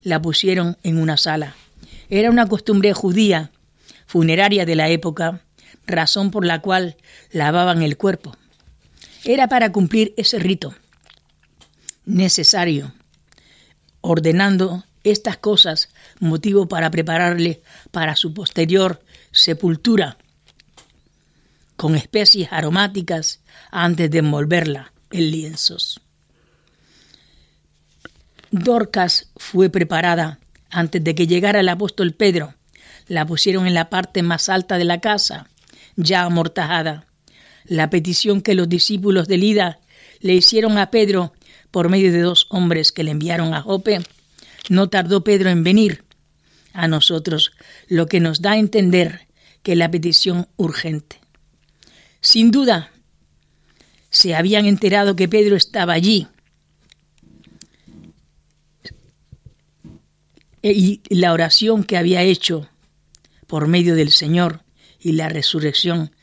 la pusieron en una sala. Era una costumbre judía, funeraria de la época, razón por la cual lavaban el cuerpo. Era para cumplir ese rito necesario, ordenando estas cosas, motivo para prepararle para su posterior sepultura con especies aromáticas antes de envolverla en lienzos. Dorcas fue preparada antes de que llegara el apóstol Pedro. La pusieron en la parte más alta de la casa, ya amortajada. La petición que los discípulos de Lida le hicieron a Pedro por medio de 2 hombres que le enviaron a Jope, no tardó Pedro en venir a nosotros, lo que nos da a entender que la petición urgente. Sin duda, se habían enterado que Pedro estaba allí y la oración que había hecho por medio del Señor y la resurrección,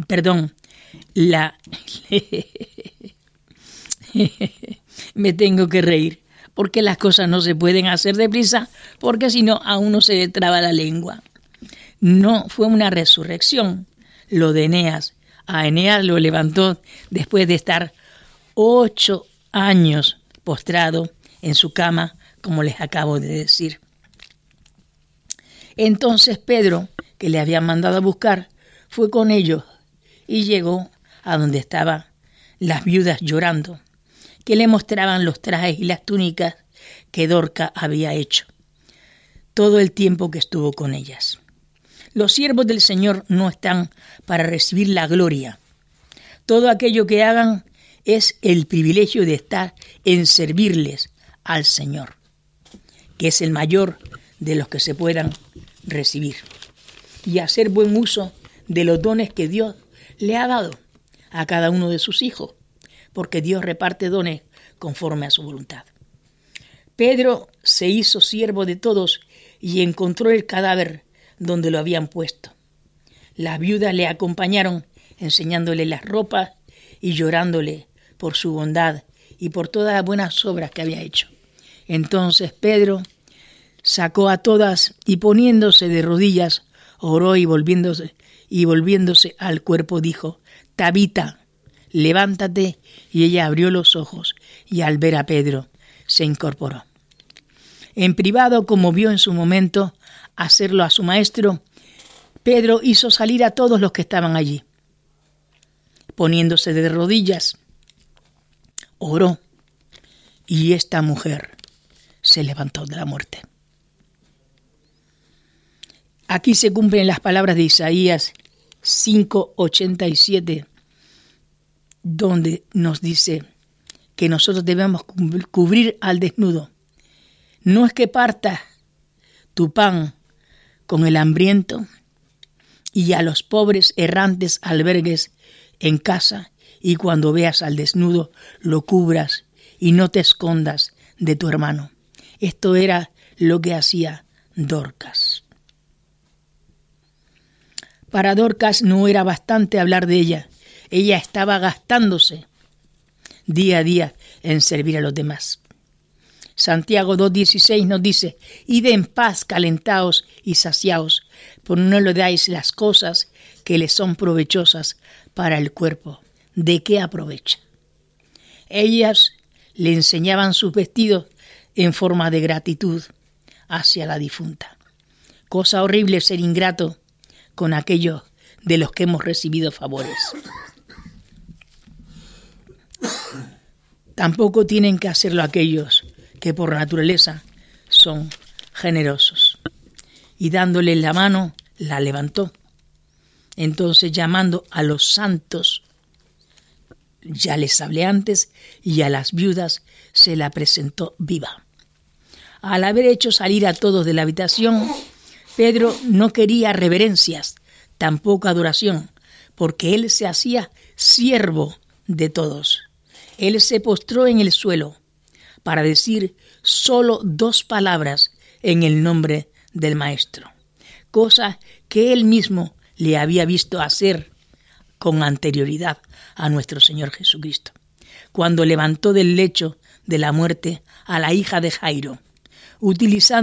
me tengo que reír, porque las cosas no se pueden hacer deprisa, porque si no a uno se le traba la lengua. No fue una resurrección lo de Eneas. A Eneas lo levantó después de estar 8 años postrado en su cama, como les acabo de decir. Entonces Pedro, que le habían mandado a buscar, fue con ellos y llegó a donde estaban las viudas llorando, que le mostraban los trajes y las túnicas que Dorcas había hecho todo el tiempo que estuvo con ellas. Los siervos del Señor no están para recibir la gloria. Todo aquello que hagan es el privilegio de estar en servirles al Señor, que es el mayor de los que se puedan recibir, y hacer buen uso de los dones que Dios le ha dado a cada uno de sus hijos, porque Dios reparte dones conforme a su voluntad. Pedro se hizo siervo de todos y encontró el cadáver donde lo habían puesto. Las viudas le acompañaron enseñándole las ropas y llorándole por su bondad y por todas las buenas obras que había hecho. Entonces Pedro sacó a todas y poniéndose de rodillas, oró y volviéndose al cuerpo dijo: Tabita, levántate. Y ella abrió los ojos y al ver a Pedro se incorporó. En privado, como vio en su momento hacerlo a su maestro, Pedro hizo salir a todos los que estaban allí. Poniéndose de rodillas, oró y esta mujer se levantó de la muerte. Aquí se cumplen las palabras de Isaías 5:87, donde nos dice que nosotros debemos cubrir al desnudo. No es que partas tu pan con el hambriento y a los pobres errantes albergues en casa, y cuando veas al desnudo lo cubras y no te escondas de tu hermano. Esto era lo que hacía Dorcas. Para Dorcas no era bastante hablar de ella. Ella estaba gastándose día a día en servir a los demás. Santiago 2:16 nos dice: id en paz, calentaos y saciaos, por no le dais las cosas que les son provechosas para el cuerpo. ¿De qué aprovecha? Ellas le enseñaban sus vestidos en forma de gratitud hacia la difunta. Cosa horrible ser ingrato con aquellos de los que hemos recibido favores. Tampoco tienen que hacerlo aquellos que por naturaleza son generosos. Y dándole la mano, la levantó. Entonces, llamando a los santos, ya les hablé antes, y a las viudas se la presentó viva. Al haber hecho salir a todos de la habitación, Pedro no quería reverencias, tampoco adoración, porque él se hacía siervo de todos. Él se postró en el suelo para decir solo 2 palabras en el nombre del Maestro, cosa que él mismo le había visto hacer con anterioridad a nuestro Señor Jesucristo, cuando levantó del lecho de la muerte a la hija de Jairo, utilizando